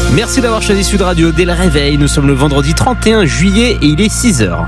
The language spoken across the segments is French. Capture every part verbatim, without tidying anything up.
Merci d'avoir choisi Sud Radio dès le réveil. Nous sommes le vendredi trente et un juillet et il est six heures.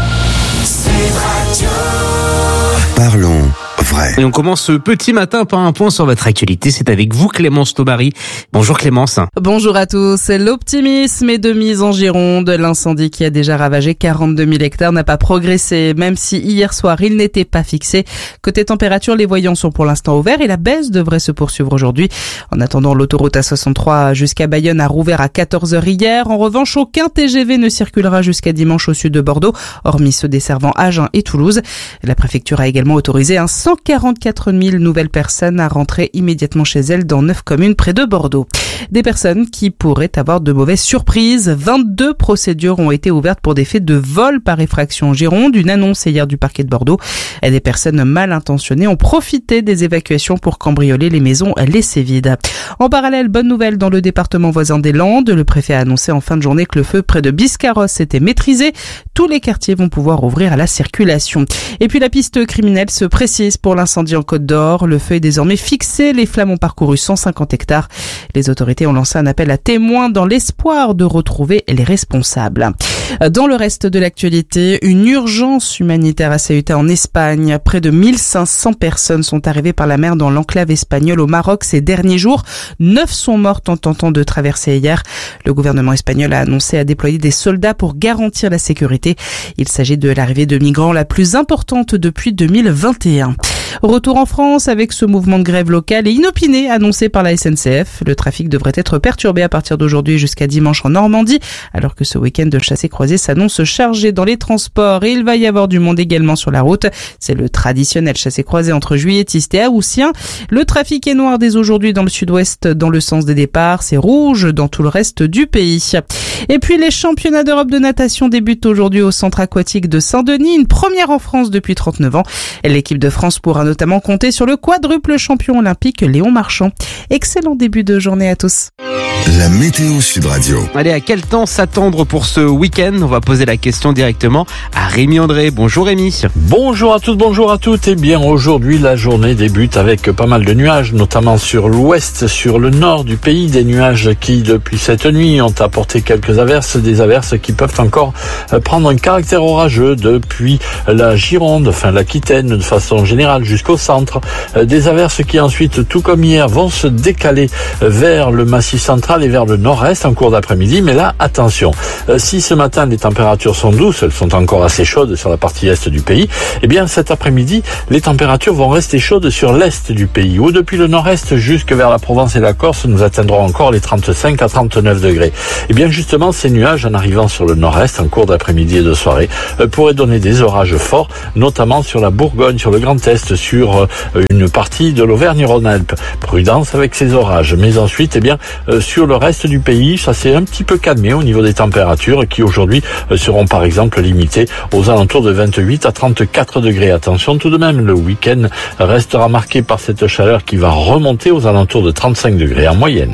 Parlons vrai. Et on commence ce petit matin par un point sur votre actualité. C'est avec vous, Clémence Taubary. Bonjour Clémence. Bonjour à tous. L'optimisme est de mise en Gironde. L'incendie qui a déjà ravagé quarante-deux mille hectares n'a pas progressé, même si hier soir il n'était pas fixé. Côté température, les voyants sont pour l'instant ouverts et la baisse devrait se poursuivre aujourd'hui. En attendant, l'autoroute A soixante-trois jusqu'à Bayonne a rouvert à quatorze heures hier. En revanche, aucun T G V ne circulera jusqu'à dimanche au sud de Bordeaux, hormis ceux desservant Agen et Toulouse. La préfecture a également autorisé un cent quarante-quatre mille nouvelles personnes à rentrer immédiatement chez elles dans neuf communes près de Bordeaux. Des personnes qui pourraient avoir de mauvaises surprises. vingt-deux procédures ont été ouvertes pour des faits de vol par effraction en Gironde. Une annonce hier du parquet de Bordeaux. Des personnes mal intentionnées ont profité des évacuations pour cambrioler les maisons laissées vides. En parallèle, bonne nouvelle dans le département voisin des Landes. Le préfet a annoncé en fin de journée que le feu près de Biscarrosse était maîtrisé. Tous les quartiers vont pouvoir ouvrir à la circulation. Et puis la piste criminelle se précise pour l'incendie en Côte d'Or. Le feu est désormais fixé. Les flammes ont parcouru cent cinquante hectares. Les autorités ont lancé un appel à témoins dans l'espoir de retrouver les responsables. Dans le reste de l'actualité, une urgence humanitaire a saluté en Espagne. Près de mille cinq cents personnes sont arrivées par la mer dans l'enclave espagnole au Maroc ces derniers jours. Neuf sont mortes en tentant de traverser hier. Le gouvernement espagnol a annoncé à déployer des soldats pour garantir la sécurité. Il s'agit de l'arrivée de migrants la plus importante depuis deux mille vingt et un. Retour en France avec ce mouvement de grève local et inopiné annoncé par la S N C F. Le trafic devrait être perturbé à partir d'aujourd'hui jusqu'à dimanche en Normandie, alors que ce week-end de chassé-croisé s'annonce chargé dans les transports et il va y avoir du monde également sur la route. C'est le traditionnel chassé-croisé entre Juilletistes et Haussiens. Le trafic est noir dès aujourd'hui dans le sud-ouest dans le sens des départs, c'est rouge dans tout le reste du pays. Et puis les championnats d'Europe de natation débutent aujourd'hui au centre aquatique de Saint-Denis, une première en France depuis trente-neuf ans. L'équipe de France pourra notamment compter sur le quadruple champion olympique Léon Marchand. Excellent début de journée à tous. La météo Sud Radio. Allez, à quel temps s'attendre pour ce week-end? On va poser la question directement à Rémi André. Bonjour Rémi. Bonjour à tous, bonjour à toutes. Eh bien, aujourd'hui, la journée débute avec pas mal de nuages, notamment sur l'ouest, sur le nord du pays. Des nuages qui, depuis cette nuit, ont apporté quelques averses, des averses qui peuvent encore prendre un caractère orageux depuis la Gironde, enfin l'Aquitaine de façon générale jusqu'au centre. Des averses qui ensuite, tout comme hier, vont se décaler vers le massif central et vers le nord-est en cours d'après-midi, mais là, attention, si ce matin les températures sont douces, elles sont encore assez chaudes sur la partie est du pays, eh bien cet après-midi, les températures vont rester chaudes sur l'est du pays, où depuis le nord-est jusque vers la Provence et la Corse, nous atteindrons encore les trente-cinq à trente-neuf degrés. Eh bien justement, ces nuages, en arrivant sur le nord-est en cours d'après-midi et de soirée, pourraient donner des orages forts, notamment sur la Bourgogne, sur le Grand Est, sur une partie de l'Auvergne-Rhône-Alpes. Prudence avec ces orages, mais ensuite, eh bien, sur le reste du pays, ça s'est un petit peu calmé au niveau des températures qui aujourd'hui seront par exemple limitées aux alentours de vingt-huit à trente-quatre degrés. Attention tout de même, le week-end restera marqué par cette chaleur qui va remonter aux alentours de trente-cinq degrés en moyenne.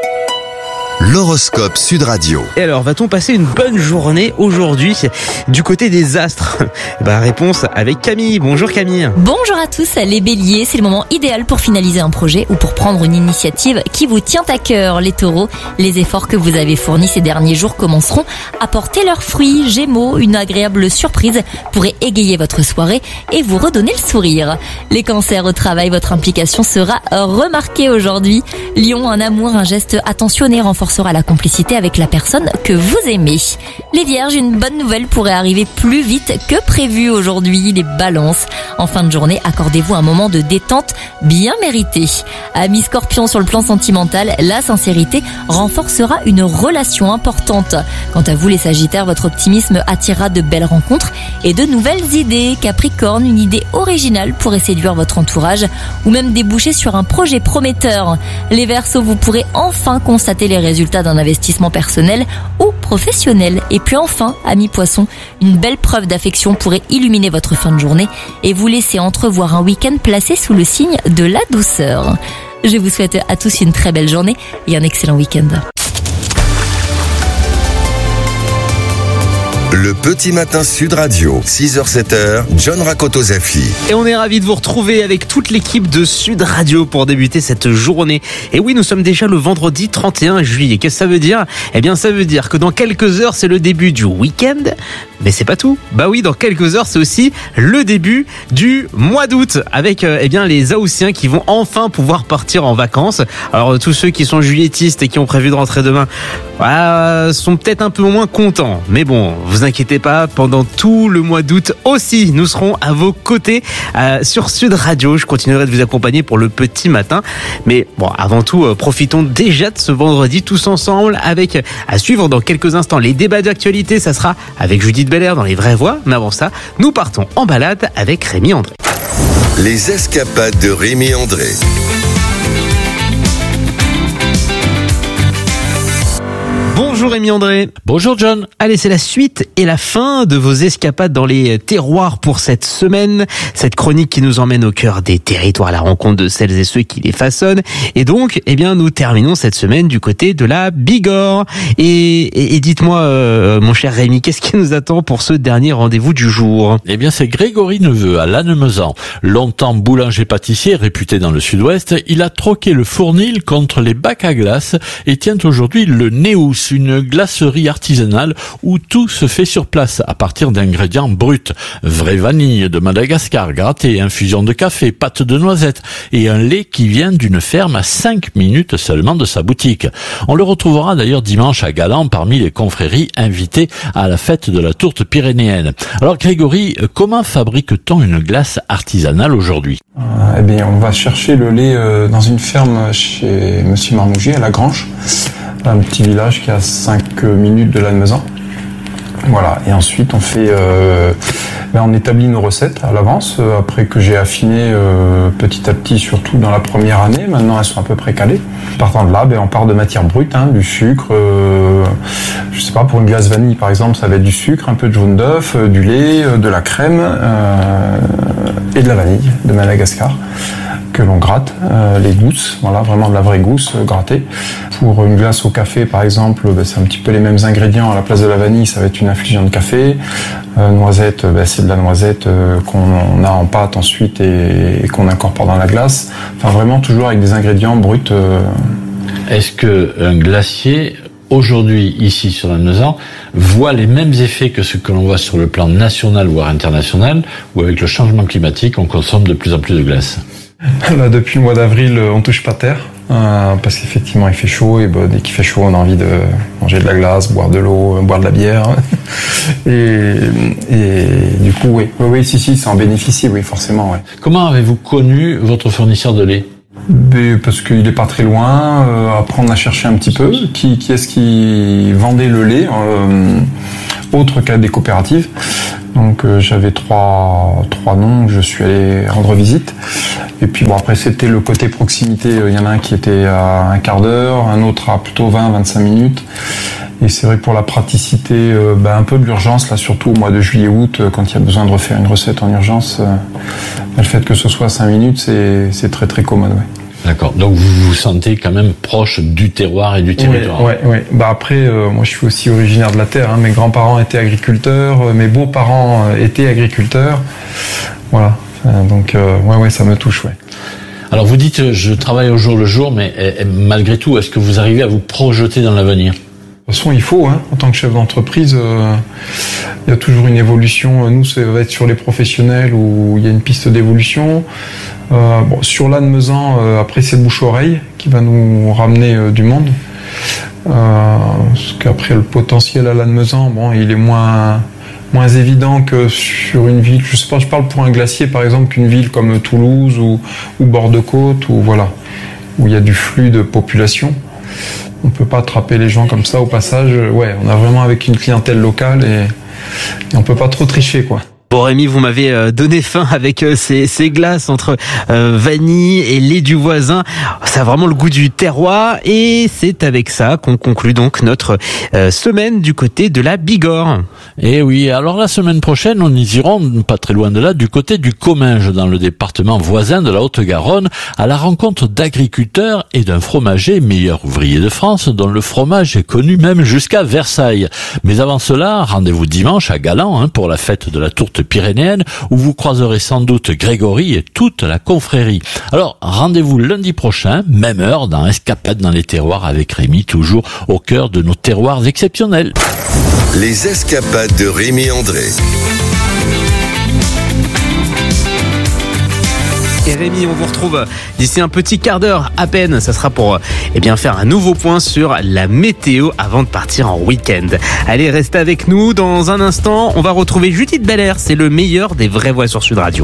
L'horoscope Sud Radio. Et alors, va-t-on passer une bonne journée aujourd'hui du côté des astres? Bah, réponse avec Camille. Bonjour Camille. Bonjour à tous, les béliers, c'est le moment idéal pour finaliser un projet ou pour prendre une initiative qui vous tient à cœur. Les taureaux, les efforts que vous avez fournis ces derniers jours commenceront à porter leurs fruits. Gémeaux, une agréable surprise pourrait égayer votre soirée et vous redonner le sourire. Les cancers, au travail, votre implication sera remarquée aujourd'hui. Lion, un amour, un geste attentionné renforcera la complicité avec la personne que vous aimez. Les vierges, une bonne nouvelle pourrait arriver plus vite que prévu aujourd'hui. Les balances, en fin de journée, accordez-vous un moment de détente bien mérité. Amis scorpions, sur le plan sentimental, la sincérité renforcera une relation importante. Quant à vous les sagittaires, votre optimisme attirera de belles rencontres et de nouvelles idées. Capricorne, une idée originale pourrait séduire votre entourage ou même déboucher sur un projet prometteur. Les verseaux, vous pourrez enfin constater les résultats d'un investissement personnel ou professionnel. Et puis enfin, amis poissons, une belle preuve d'affection pourrait illuminer votre fin de journée et vous laisser entrevoir un week-end placé sous le signe de la douceur. Je vous souhaite à tous une très belle journée et un excellent week-end. Le petit matin Sud Radio, six heures sept heures, John Rakoto-Zafi. Et on est ravis de vous retrouver avec toute l'équipe de Sud Radio pour débuter cette journée. Et oui, nous sommes déjà le vendredi trente et un juillet. Qu'est-ce que ça veut dire ? Eh bien, ça veut dire que dans quelques heures, c'est le début du week-end. Mais c'est pas tout. Bah oui, dans quelques heures, c'est aussi le début du mois d'août avec euh, eh bien les Haussiens qui vont enfin pouvoir partir en vacances. Alors tous ceux qui sont juilletistes et qui ont prévu de rentrer demain euh, sont peut-être un peu moins contents. Mais bon, vous inquiétez pas, pendant tout le mois d'août aussi, nous serons à vos côtés euh, sur Sud Radio. Je continuerai de vous accompagner pour le petit matin. Mais bon, avant tout, euh, profitons déjà de ce vendredi tous ensemble avec, à suivre dans quelques instants, les débats d'actualité. Ça sera avec Judith Belair dans Les Vraies Voix. Mais avant ça, nous partons en balade avec Rémi André. Les escapades de Rémi André. Bonjour Rémi André. Bonjour John. Allez, c'est la suite et la fin de vos escapades dans les terroirs pour cette semaine. Cette chronique qui nous emmène au cœur des territoires à la rencontre de celles et ceux qui les façonnent. Et donc, eh bien, nous terminons cette semaine du côté de la Bigorre. Et, et, et dites-moi, euh, mon cher Rémi, qu'est-ce qui nous attend pour ce dernier rendez-vous du jour ? Eh bien, c'est Grégory Neveu à Lannemezan. Longtemps boulanger-pâtissier réputé dans le sud-ouest, il a troqué le fournil contre les bacs à glace et tient aujourd'hui le Néous, une glacerie artisanale où tout se fait sur place à partir d'ingrédients bruts. Vraie vanille de Madagascar grattée, infusion de café, pâte de noisettes et un lait qui vient d'une ferme à cinq minutes seulement de sa boutique. On le retrouvera d'ailleurs dimanche à Galan parmi les confréries invitées à la fête de la tourte pyrénéenne. Alors Grégory, comment fabrique-t-on une glace artisanale aujourd'hui ? euh, Eh bien, on va chercher le lait euh, dans une ferme chez Monsieur Marmougier à La Grange. Un petit village qui est à cinq minutes de Lannemezan. Voilà, et ensuite on fait, euh, ben on établit nos recettes à l'avance, euh, après que j'ai affiné euh, petit à petit, surtout dans la première année. Maintenant elles sont à peu près calées. Partant de là, ben on part de matière brute, hein, du sucre, euh, je sais pas, pour une glace vanille par exemple, ça va être du sucre, un peu de jaune d'œuf, euh, du lait, euh, de la crème euh, et de la vanille de Madagascar que l'on gratte, euh, les gousses, voilà, vraiment de la vraie gousse euh, grattée. Pour une glace au café par exemple, ben, c'est un petit peu les mêmes ingrédients. À la place de la vanille, ça va être une infusion de café. Euh, noisette, ben, c'est de la noisette euh, qu'on a en pâte ensuite et, et qu'on incorpore dans la glace. Enfin vraiment toujours avec des ingrédients bruts. Euh... Est-ce que un glacier aujourd'hui ici sur Lannemezan voit les mêmes effets que ce que l'on voit sur le plan national voire international, ou avec le changement climatique on consomme de plus en plus de glace ? Là, depuis le mois d'avril, on touche pas terre, euh, parce qu'effectivement il fait chaud, et bah, dès qu'il fait chaud on a envie de manger de la glace, boire de l'eau, boire de la bière, et, et du coup oui, oui, oui, si, si, ça en bénéficie, oui, forcément, ouais. Comment avez-vous connu votre fournisseur de lait ? Mais parce qu'il est pas très loin, euh, après on a cherché un petit peu, qui, qui est-ce qui vendait le lait, euh, autre qu'à des coopératives. Donc euh, j'avais trois trois noms, je suis allé rendre visite. Et puis bon, après c'était le côté proximité, il euh, y en a un qui était à un quart d'heure, un autre à plutôt vingt à vingt-cinq minutes. Et c'est vrai que pour la praticité, euh, bah, un peu de l'urgence, là surtout au mois de juillet-août, euh, quand il y a besoin de refaire une recette en urgence, euh, le fait que ce soit à cinq minutes, c'est, c'est très très commode. Ouais. D'accord, donc vous vous sentez quand même proche du terroir et du territoire. Oui, oui. Bah après, euh, moi je suis aussi originaire de la terre, hein. Mes grands-parents étaient agriculteurs, euh, mes beaux-parents euh, étaient agriculteurs. Voilà, enfin, donc euh, ouais, ouais, ça me touche, ouais. Alors vous dites, je travaille au jour le jour, mais et, et, malgré tout, est-ce que vous arrivez à vous projeter dans l'avenir ? De toute façon, il faut, hein, en tant que chef d'entreprise, euh, il y a toujours une évolution. Nous, ça va être sur les professionnels où il y a une piste d'évolution. Euh, bon, sur Lannemezan, euh, après c'est bouche-oreille qui va nous ramener euh, du monde. Euh, parce qu'après le potentiel à Lannemezan, bon, il est moins moins évident que sur une ville. Je sais pas, je parle pour un glacier par exemple qu'une ville comme Toulouse ou, ou Bord-de-Côte ou voilà, où il y a du flux de population. On peut pas attraper les gens comme ça au passage. Ouais, on a vraiment avec une clientèle locale et, et on peut pas trop tricher, quoi. Bon Rémi, vous m'avez donné faim avec ces, ces glaces entre euh, vanille et lait du voisin. Ça a vraiment le goût du terroir et c'est avec ça qu'on conclut donc notre euh, semaine du côté de la Bigorre. Et oui, alors la semaine prochaine, nous irons pas très loin de là, du côté du Comminges, dans le département voisin de la Haute-Garonne, à la rencontre d'agriculteurs et d'un fromager, meilleur ouvrier de France, dont le fromage est connu même jusqu'à Versailles. Mais avant cela, rendez-vous dimanche à Galan hein, pour la fête de la tourte pyrénéenne, où vous croiserez sans doute Grégory et toute la confrérie. Alors, rendez-vous lundi prochain, même heure, dans Escapade dans les terroirs avec Rémi, toujours au cœur de nos terroirs exceptionnels. Les escapades de Rémi André. Et Rémi, on vous retrouve d'ici un petit quart d'heure à peine. Ça sera pour eh bien, faire un nouveau point sur la météo avant de partir en week-end. Allez, restez avec nous. Dans un instant, on va retrouver Judith Dallaire. C'est le meilleur des vraies voix sur Sud Radio.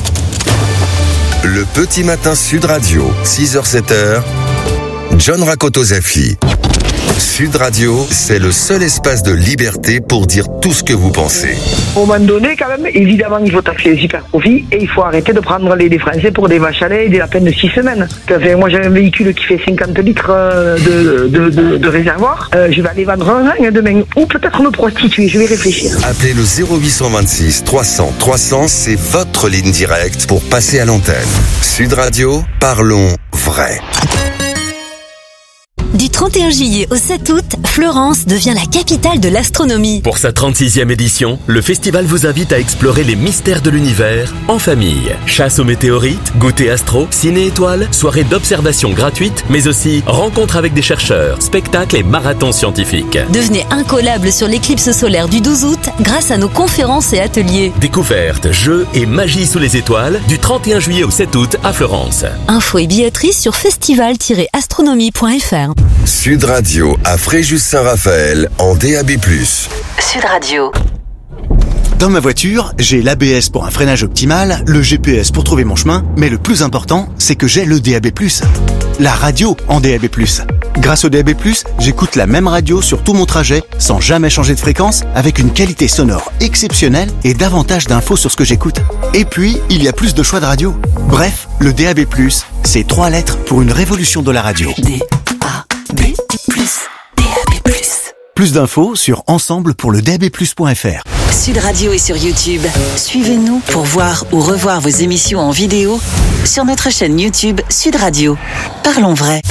Le petit matin Sud Radio, six heures sept heures. John Rakotozafi. Sud Radio, c'est le seul espace de liberté pour dire tout ce que vous pensez. Au moment donné, quand même, évidemment, il faut taxer les super profits et il faut arrêter de prendre les, les Français pour des vaches à lait et des lapins de six semaines. Enfin, moi, j'ai un véhicule qui fait cinquante litres de, de, de, de réservoir. Euh, je vais aller vendre un an demain ou peut-être me prostituer. Je vais réfléchir. Appelez le zéro huit cent vingt-six trois cents trois cents, c'est votre ligne directe pour passer à l'antenne. Sud Radio, parlons vrai. Du trente et un juillet au sept août, Fleurance devient la capitale de l'astronomie. Pour sa trente-sixième édition, le festival vous invite à explorer les mystères de l'univers en famille. Chasse aux météorites, goûter astro, ciné-étoiles, soirée d'observation gratuite, mais aussi rencontres avec des chercheurs, spectacles et marathons scientifiques. Devenez incollable sur l'éclipse solaire du douze août grâce à nos conférences et ateliers. Découvertes, jeux et magie sous les étoiles du trente et un juillet au sept août à Florence. Infos et billetterie sur festival tiret astronomie point f r. Sud Radio à Fréjus-Saint-Raphaël en D A B plus. Sud Radio. Dans ma voiture, j'ai l'A B S pour un freinage optimal, le G P S pour trouver mon chemin, mais le plus important, c'est que j'ai le D A B plus. La radio en D A B plus. Grâce au D A B plus, j'écoute la même radio sur tout mon trajet, sans jamais changer de fréquence, avec une qualité sonore exceptionnelle et davantage d'infos sur ce que j'écoute. Et puis, il y a plus de choix de radio. Bref, le D A B plus, c'est trois lettres pour une révolution de la radio. D A B plus. D A B plus. Plus d'infos sur ensemble pour le D A B plus point f r. Sud Radio est sur YouTube. Suivez-nous pour voir ou revoir vos émissions en vidéo sur notre chaîne YouTube Sud Radio. Parlons vrai.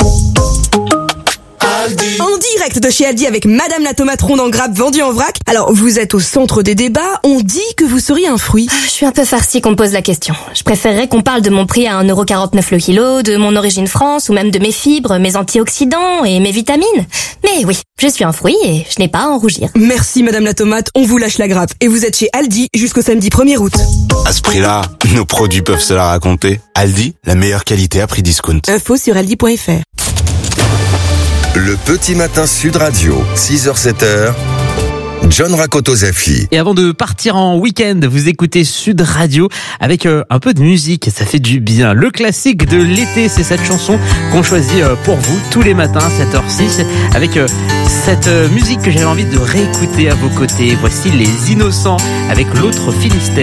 En direct de chez Aldi avec Madame la tomate ronde en grappe vendue en vrac. Alors, vous êtes au centre des débats, on dit que vous seriez un fruit. Je suis un peu farcie qu'on me pose la question. Je préférerais qu'on parle de mon prix à un euro quarante-neuf le kilo, de mon origine France, ou même de mes fibres, mes antioxydants et mes vitamines. Mais oui, je suis un fruit et je n'ai pas à en rougir. Merci Madame la tomate, on vous lâche la grappe. Et vous êtes chez Aldi jusqu'au samedi premier août. À ce prix-là, nos produits peuvent se la raconter. Aldi, la meilleure qualité à prix discount. Info sur aldi point f r. Le petit matin Sud Radio, six heures sept heures. John Rakotozafi. Et avant de partir en week-end, vous écoutez Sud Radio avec euh, un peu de musique, ça fait du bien. Le classique de l'été, c'est cette chanson qu'on choisit euh, pour vous tous les matins à sept heures six avec euh, cette euh, musique que j'avais envie de réécouter à vos côtés. Voici Les Innocents avec l'autre Finistère.